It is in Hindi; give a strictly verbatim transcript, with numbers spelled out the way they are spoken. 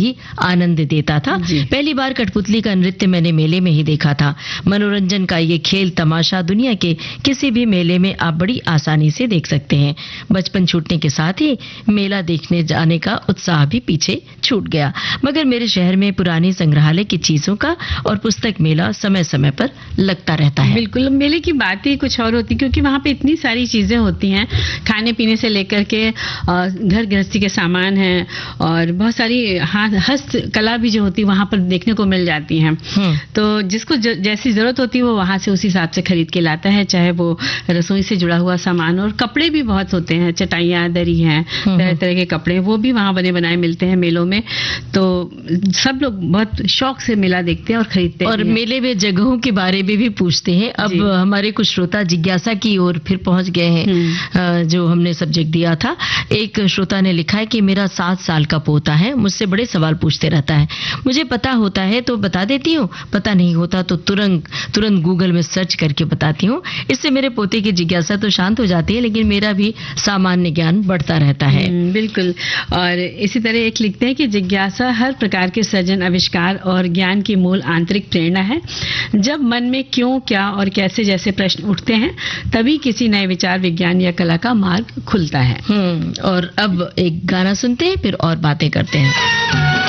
ही आनंद देता था। पहली बार कठपुतली का नृत्य मैंने मेले में ही देखा था। मनोरंजन का ये खेल तमाशा दुनिया के किसी भी मेले में आप बड़ी आसानी से देख सकते हैं। बचपन छूटने के साथ ही मेला देखने जाने का उत्साह भी पीछे छूट गया, मगर मेरे शहर में पुरानी संग्रहालय की चीजों का और पुस्तक मेला समय समय पर लगता रहता है। बिल्कुल, मेले की बात ही कुछ और होती, क्योंकि वहाँ पे इतनी सारी चीजें होती हैं, खाने पीने से लेकर के घर गृहस्थी के सामान हैं, और बहुत सारी हाथ हस्तकला भी जो होती है वहाँ पर देखने को मिल जाती हैं। तो जिसको ज, जैसी जरूरत होती है वो वहाँ से उसी हिसाब से खरीद के लाता है, चाहे वो रसोई से जुड़ा हुआ सामान, और कपड़े भी बहुत होते हैं, चटाइयाँ, दरी हैं, तरह तरह के कपड़े वो भी वहाँ बने बनाए मिलते हैं मेलों में। तो सब लोग बहुत शौक से मेला देखते हैं और खरीदते हैं। और मेले में जगहों के बारे में भी पूछते हैं। अब हमारे कुछ श्रोता जिज्ञासा की ओर फिर पहुंच गए हैं, जो हमने सब्जेक्ट दिया था। एक श्रोता ने लिखा है कि मेरा सात साल का पोता है, मुझसे बड़े सवाल पूछते रहता है। मुझे पता होता है तो बता देती हूँ, पता नहीं होता तो तुरंत तुरंत गूगल में सर्च करके बताती हूँ। इससे मेरे पोते की जिज्ञासा तो शांत हो जाती है, लेकिन मेरा भी सामान्य ज्ञान बढ़ता रहता है। बिल्कुल। और इसी तरह एक लिखते हैं कि जिज्ञासा हर प्रकार के सृजन, आविष्कार और ज्ञान की मूल आंतरिक प्रेरणा है। जब मन में क्यों, क्या और कैसे जैसे प्रश्न उठते हैं, तभी किसी नए विचार, विज्ञान या कला का मार्ग खुलता है। हम्म और अब एक गाना सुनते हैं, फिर और बातें करते हैं।